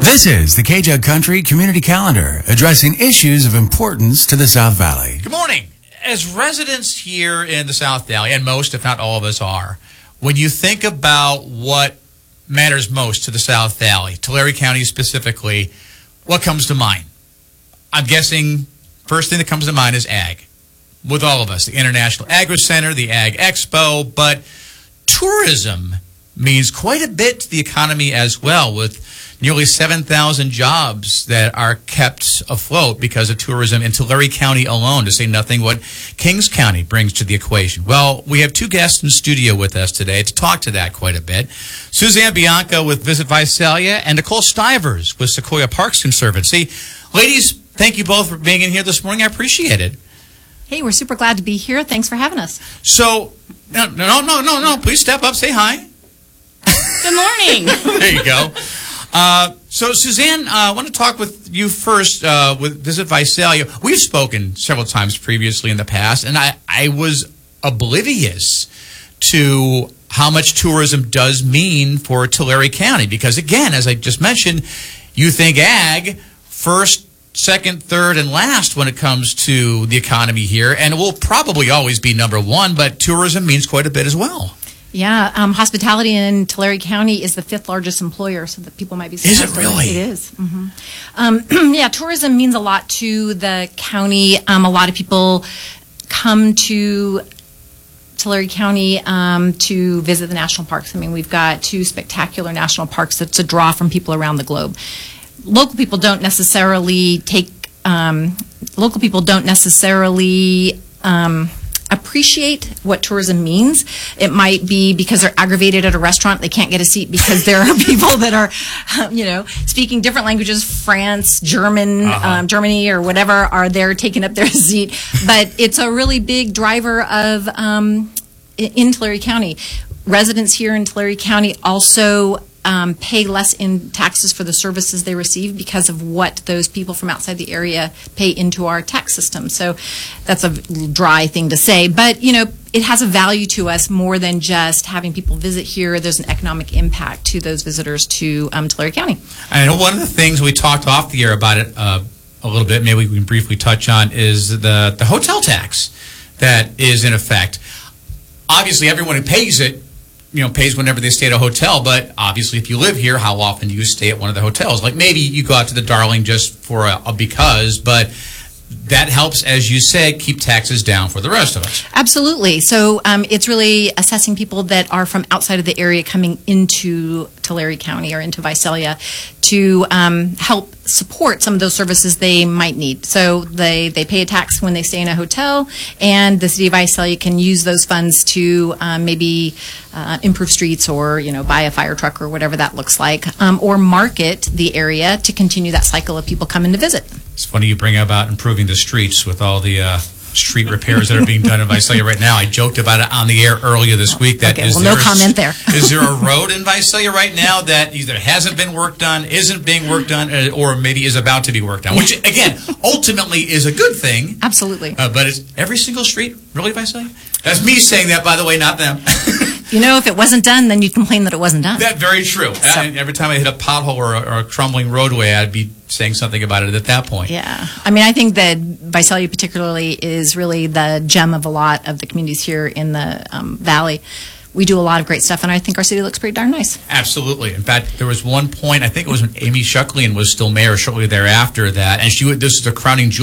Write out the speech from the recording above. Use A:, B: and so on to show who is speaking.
A: This is the K-Jug Country Community Calendar, addressing issues of importance to the South Valley.
B: Good morning. As residents here in the South Valley, and most, if not all of us are, when you think about what matters most to the South Valley, Tulare County specifically, what comes to mind? I'm guessing first thing that comes to mind is ag. With all of us, the International Agri Center, the Ag Expo, but tourism means quite a bit to the economy as well, with nearly 7,000 jobs that are kept afloat because of tourism in Tulare County alone, to say nothing what Kings County brings to the equation. Well, we have two guests in studio with us today to talk to that quite a bit. Suzanne Bianco with Visit Visalia and Nicole Stivers with Sequoia Parks Conservancy. Ladies, thank you both for being in here this morning. I appreciate it.
C: Hey, we're super glad to be here. Thanks for having us.
B: So, no. Please step up, say hi.
C: Good morning.
B: There you go. So, Suzanne, I want to talk with you first with Visit Visalia. We've spoken several times previously in the past, and I was oblivious to how much tourism does mean for Tulare County. Because, again, as I just mentioned, you think ag first, second, third, and last when it comes to the economy here, and it will probably always be number one, but tourism means quite a bit as well.
C: Yeah, hospitality in Tulare County is the 5th largest employer, so that people might be surprised.
B: Is it really?
C: It is. Yeah, tourism means a lot to the county. A lot of people come to Tulare County to visit the national parks. I mean, we've got 2 spectacular national parks that's a draw from people around the globe. Local people don't necessarily appreciate what tourism means. It might be because they're aggravated at a restaurant, they can't get a seat because there are people that are, speaking different languages, France, Germany, or whatever, are there taking up their seat. But it's a really big driver of in Tulare County. Residents here in Tulare County also pay less in taxes for the services they receive because of what those people from outside the area pay into our tax system. So that's a dry thing to say, but it has a value to us more than just having people visit here. There's an economic impact to those visitors to Tulare County.
B: I know one of the things we talked off the air about it a little bit, maybe we can briefly touch on, is the hotel tax that is in effect. Obviously, everyone who pays it pays whenever they stay at a hotel, but obviously if you live here, how often do you stay at one of the hotels? Like maybe you go out to the Darling just for a because, but that helps, as you said, keep taxes down for the rest of us.
C: Absolutely. So it's really assessing people that are from outside of the area coming into Tulare County or into Visalia to help support some of those services they might need. So they pay a tax when they stay in a hotel, and the city of Visalia can use those funds to maybe improve streets or buy a fire truck or whatever that looks like, or market the area to continue that cycle of people coming to visit.
B: It's funny you bring about improving the streets with all the street repairs that are being done in Visalia right now. I joked about it on the air earlier this week. That
C: okay, well, no comment there.
B: Is there a road in Visalia right now that either hasn't been worked on, isn't being worked on, or maybe is about to be worked on? Which, again, ultimately is a good thing.
C: Absolutely.
B: But is every single street really Visalia? That's me saying that, by the way, not them.
C: If it wasn't done, then you'd complain that it wasn't done.
B: That's very true. So, every time I hit a pothole or a crumbling roadway, I'd be saying something about it at that point.
C: Yeah. I mean, I think that Visalia particularly is really the gem of a lot of the communities here in the Valley. We do a lot of great stuff, and I think our city looks pretty darn nice.
B: Absolutely. In fact, there was one point, I think it was when Amy Shucklian was still mayor shortly thereafter, this is the crowning jewel